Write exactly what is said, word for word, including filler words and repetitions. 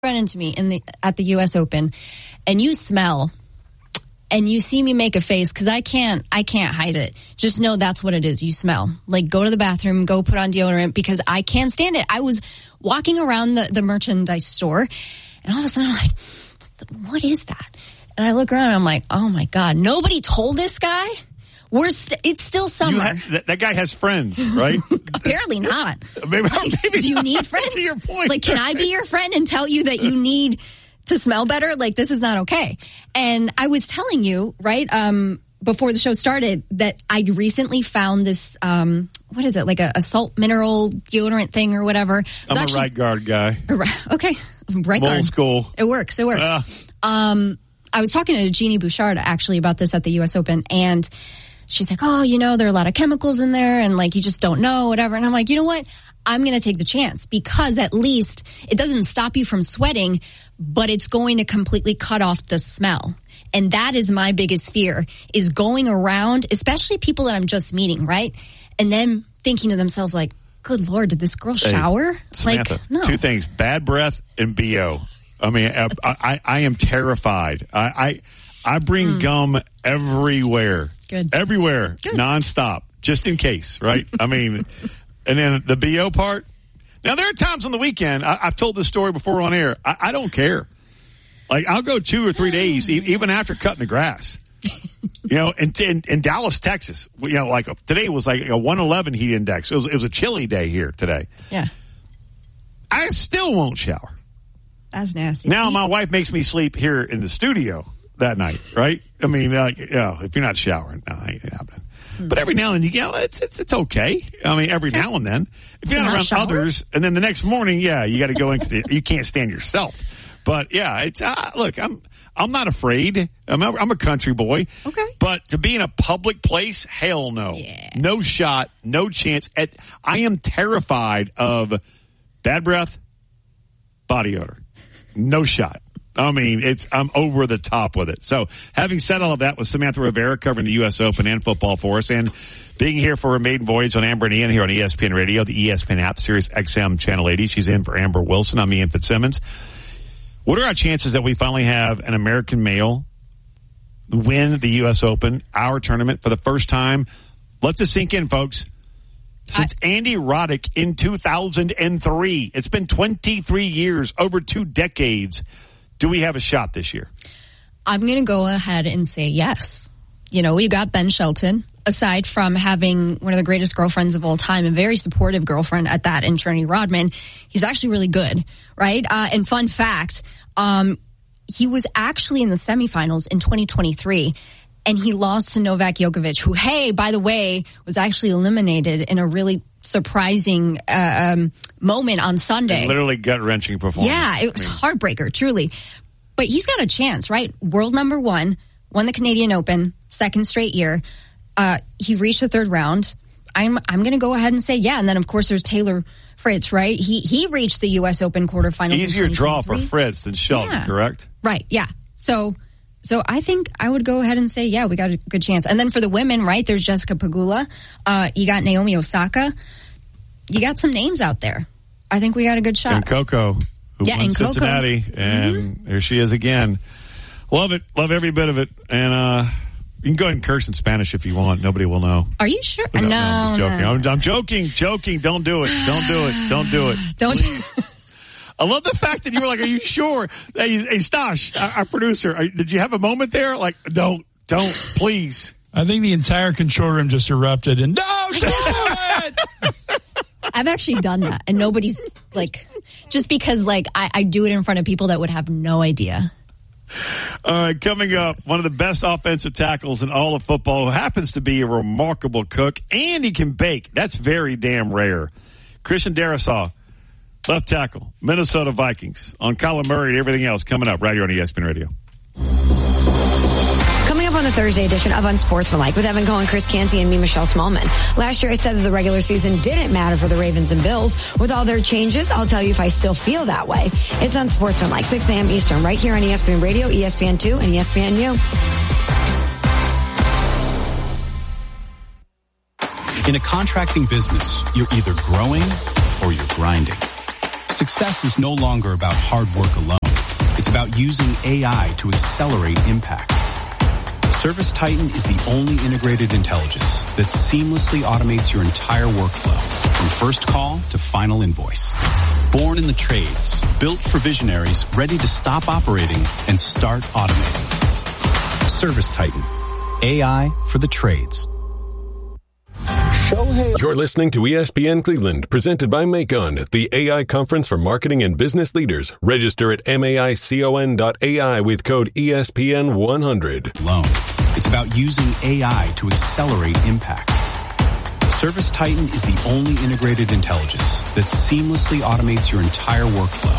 run into me in the at the U S Open and you smell and you see me make a face because I can't I can't hide it. Just know that's what it is. You smell. Like, go to the bathroom, go put on deodorant because I can't stand it. I was walking around the, the merchandise store and all of a sudden I'm like, what is that? And I look around and I'm like, oh my God, nobody told this guy? We're st- it's still summer. You ha- that, that guy has friends, right? Apparently not. maybe, maybe Do you not. need friends? To your point. Like, can I be your friend and tell you that you need to smell better? Like, this is not okay. And I was telling you, right, um, before the show started, that I recently found this, um, what is it, like a, a salt mineral deodorant thing or whatever. It's I'm actually, a right guard guy. Okay, right guard. Old school. It works. It works. Uh. Um, I was talking to Jeannie Bouchard actually about this at the U S Open, and she's like, oh, you know, there are a lot of chemicals in there and like you just don't know, whatever. And I'm like, you know what? I'm going to take the chance because at least it doesn't stop you from sweating, but it's going to completely cut off the smell. And that is my biggest fear, is going around, especially people that I'm just meeting, right? And then thinking to themselves like, good Lord, did this girl shower? Hey, Samantha, like, no. Two things, bad breath and B O. I mean, I, I, I am terrified. I, I, I bring mm. gum everywhere. Good. Everywhere. Good. Nonstop. Just in case, right? I mean, and then the B O part. Now, there are times on the weekend, I, I've told this story before on air, I, I don't care. Like, I'll go two or three days, e- even after cutting the grass. You know, in, in, in Dallas, Texas, you know, like today was like a one eleven heat index. It was, it was a chilly day here today. Yeah. I still won't shower. That's nasty. Now my wife makes me sleep here in the studio that night, right? I mean, like, you know, if you're not showering, no, ain't happening. Hmm. But every now and then, you know, it's, it's it's okay. I mean, every now and then, if you're not around shower? others, and then the next morning, yeah, you got to go in because you can't stand yourself. But yeah, it's uh, look, I'm I'm not afraid. I'm a, I'm a country boy. Okay. But to be in a public place, hell no, yeah. No shot, no chance. At, I am terrified of bad breath, body odor. No shot. I mean, it's I'm over the top with it. So, having said all of that, with Samantha Rivera covering the U S Open and football for us, and being here for her maiden voyage on Amber and Ian here on E S P N Radio, the E S P N app, Sirius X M Channel eighty. She's in for Amber Wilson. I'm Ian Fitzsimmons. What are our chances that we finally have an American male win the U S Open, our tournament, for the first time? Let this sink in, folks. Since I, Andy Roddick in two thousand three. It's been twenty-three years, over two decades. Do we have a shot this year? I'm going to go ahead and say yes. You know, we got Ben Shelton. Aside from having one of the greatest girlfriends of all time, a very supportive girlfriend at that, in Trinity Rodman, he's actually really good, right? Uh, and fun fact, um, he was actually in the semifinals in twenty twenty-three. And he lost to Novak Djokovic, who, hey, by the way, was actually eliminated in a really surprising uh, um, moment on Sunday. Literally gut-wrenching performance. Yeah, it was I mean. heartbreaker, truly. But he's got a chance, right? World number one, won the Canadian Open, second straight year. Uh, he reached the third round. I'm I'm going to go ahead and say yeah. And then, of course, there's Taylor Fritz, right? He he reached the U S Open quarterfinals. Easier draw for Fritz than Shelton, yeah. correct? Right, yeah. So... So I think I would go ahead and say, yeah, we got a good chance. And then for the women, right, there's Jessica Pegula. Uh, you got Naomi Osaka. You got some names out there. I think we got a good shot. And Coco, who yeah, won and Cincinnati. Coco. And mm-hmm. there she is again. Love it. Love every bit of it. And uh, you can go ahead and curse in Spanish if you want. Nobody will know. Are you sure? No, no, no I'm just joking. No. I'm, I'm joking, joking. Don't do it. Don't do it. Don't do it. Don't I love the fact that you were like, are you sure? Hey, hey Stash, our, our producer, are, did you have a moment there? Like, don't, don't, please. I think the entire control room just erupted and, no, do it! I've actually done that, and nobody's, like, just because, like, I, I do it in front of people that would have no idea. All right, coming up, one of the best offensive tackles in all of football, who happens to be a remarkable cook, and he can bake. That's very damn rare. Christian Darrisaw. Left tackle, Minnesota Vikings, on Colin Murray and everything else coming up right here on E S P N Radio. Coming up on the Thursday edition of Unsportsmanlike with Evan Cohen, Chris Canty, and me, Michelle Smallman. Last year I said that the regular season didn't matter for the Ravens and Bills. With all their changes, I'll tell you if I still feel that way. It's Unsportsmanlike, six a.m. Eastern, right here on E S P N Radio, E S P N two, and E S P N U. In a contracting business, you're either growing or you're grinding. Success is no longer about hard work alone. It's about using A I to accelerate impact. Service Titan is the only integrated intelligence that seamlessly automates your entire workflow, from first call to final invoice. Born in the trades, built for visionaries ready to stop operating and start automating. Service Titan. A I for the trades. You're listening to E S P N Cleveland, presented by Macon, the A I conference for marketing and business leaders. Register at maicon dot A I with code E S P N one hundred. Alone. It's about using A I to accelerate impact. Service Titan is the only integrated intelligence that seamlessly automates your entire workflow,